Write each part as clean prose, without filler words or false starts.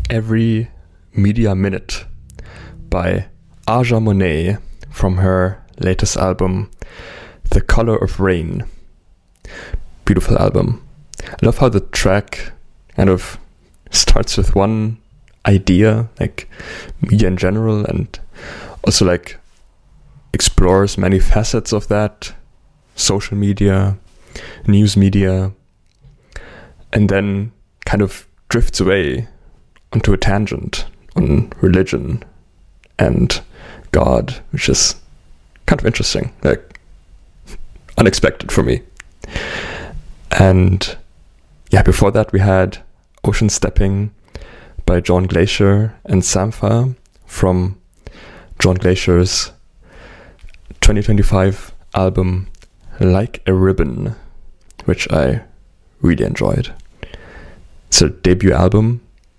Every Media Minute by Aja Monet from her latest album, The Color of Rain. Beautiful album. I love how the track kind of starts with one idea, like media in general, and also like explores many facets of that, social media, news media, and then kind of drifts away onto a tangent on religion and God, which is kind of interesting, like unexpected for me. And yeah, before that we had Ocean Stepping by John Glacier and Sampha from John Glacier's 2025 album Like a Ribbon, which I really enjoyed. It's a debut album,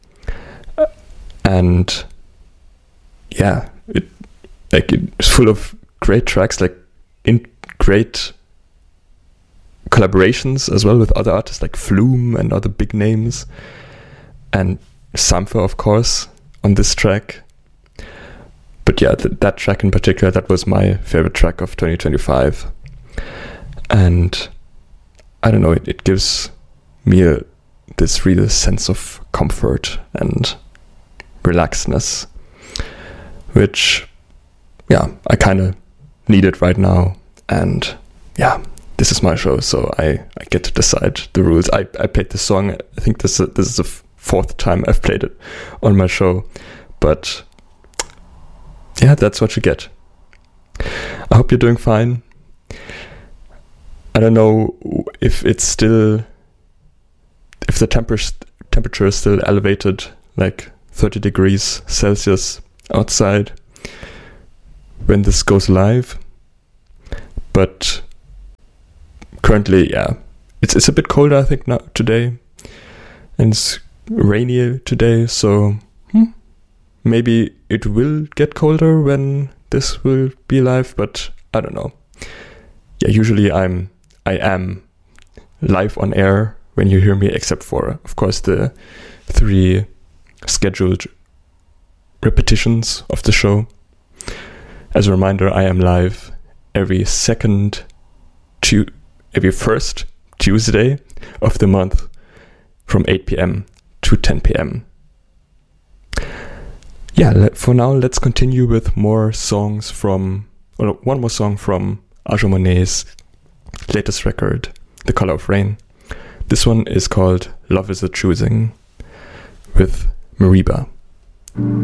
and yeah, it's full of great tracks, like in great collaborations as well with other artists like Flume and other big names, and Sampha, of course, on this track. But yeah, that track in particular, that was my favorite track of 2025. And I don't know, it gives me this real sense of comfort and relaxedness, which, yeah, I kind of need it right now. And yeah, this is my show, so I get to decide the rules. I played this song, I think this is the fourth time I've played it on my show, but yeah, that's what you get. I hope you're doing fine. I don't know if the temperature is still elevated, like 30 degrees Celsius outside when this goes live, but currently, yeah, it's a bit colder, I think, now today, and it's rainy today, so maybe it will get colder when this will be live, but I don't know. Yeah, usually I am live on air when you hear me, except for, of course, the 3 scheduled repetitions of the show. As a reminder, I am live every first Tuesday of the month from 8 p.m. to 10 p.m. Yeah, for now, let's continue with one more song from Aja Monet's latest record, The Color of Rain. This one is called Love is a Choosing with Mariba.